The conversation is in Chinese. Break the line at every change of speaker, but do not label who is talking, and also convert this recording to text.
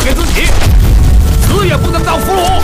给自己，死也不能当俘虏。